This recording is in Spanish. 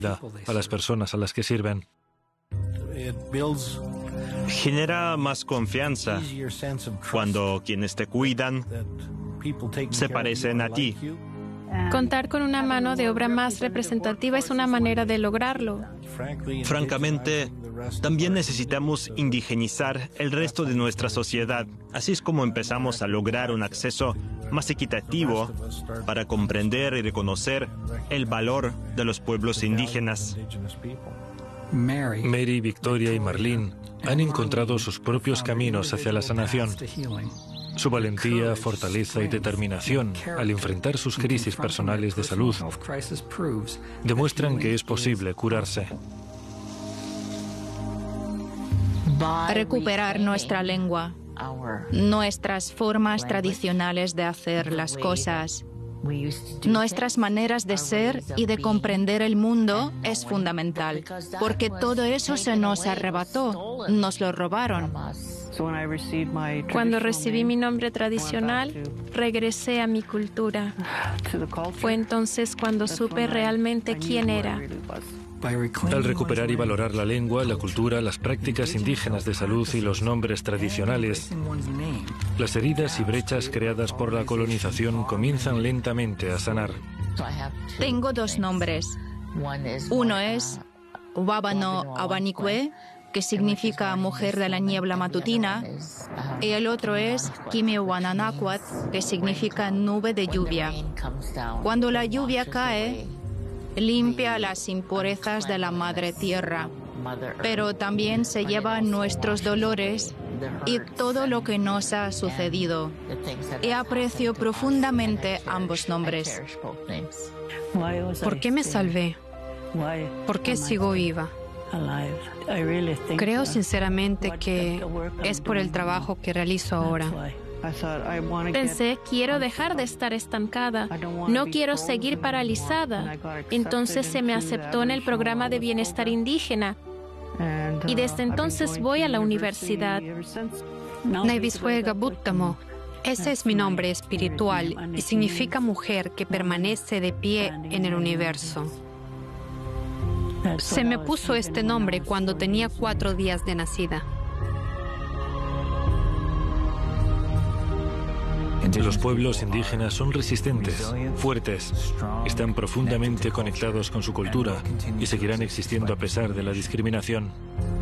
a las personas a las que sirven. Genera más confianza cuando quienes te cuidan se parecen a ti. Contar con una mano de obra más representativa es una manera de lograrlo. Francamente, también necesitamos indigenizar el resto de nuestra sociedad. Así es como empezamos a lograr un acceso más equitativo para comprender y reconocer el valor de los pueblos indígenas. Mary, Victoria y Marlene han encontrado sus propios caminos hacia la sanación. Su valentía, fortaleza y determinación al enfrentar sus crisis personales de salud demuestran que es posible curarse. Recuperar nuestra lengua, nuestras formas tradicionales de hacer las cosas, nuestras maneras de ser y de comprender el mundo es fundamental, porque todo eso se nos arrebató, nos lo robaron. Cuando recibí mi nombre tradicional, regresé a mi cultura. Fue entonces cuando supe realmente quién era. Al recuperar y valorar la lengua, la cultura, las prácticas indígenas de salud y los nombres tradicionales, las heridas y brechas creadas por la colonización comienzan lentamente a sanar. Tengo dos nombres. Uno es Wabano Abanikwe, que significa mujer de la niebla matutina, y el otro es Kimewananakwat, que significa nube de lluvia. Cuando la lluvia cae, limpia las impurezas de la madre tierra, pero también se lleva nuestros dolores y todo lo que nos ha sucedido. Y aprecio profundamente ambos nombres. ¿Por qué me salvé? ¿Por qué sigo viva? Creo sinceramente que es por el trabajo que realizo ahora. Pensé, quiero dejar de estar estancada, no quiero seguir paralizada. Entonces se me aceptó en el programa de bienestar indígena y desde entonces voy a la universidad. Naibiswe Gabuttamo. Ese es mi nombre espiritual y significa mujer que permanece de pie en el universo. Se me puso este nombre cuando tenía 4 días de nacida. Los pueblos indígenas son resistentes, fuertes, están profundamente conectados con su cultura y seguirán existiendo a pesar de la discriminación.